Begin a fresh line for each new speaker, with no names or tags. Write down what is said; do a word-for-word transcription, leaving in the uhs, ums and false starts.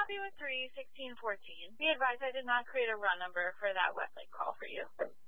copy with three sixteen fourteen. Be advised I did not create a run number for that Westlake call for you.